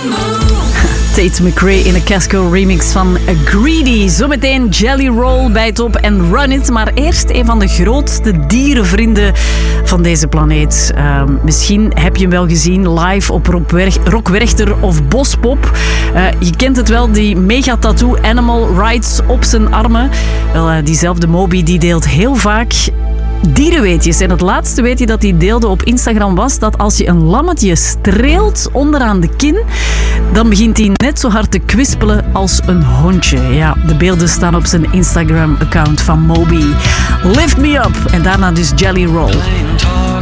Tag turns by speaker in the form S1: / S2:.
S1: Tate McRae in een Casco remix van Greedy. Zometeen Jelly Roll bij Top en Run It. Maar eerst een van de grootste dierenvrienden van deze planeet. Misschien heb je hem wel gezien live op Rock Werchter of Bospop. Je kent het wel, die mega tattoo Animal Rights op zijn armen. Wel, diezelfde Moby die deelt heel vaak dierenweetjes. En het laatste weetje dat hij deelde op Instagram was dat als je een lammetje streelt onderaan de kin, dan begint hij net zo hard te kwispelen als een hondje. Ja, de beelden staan op zijn Instagram-account van Moby. Lift Me Up. En daarna dus Jelly Roll.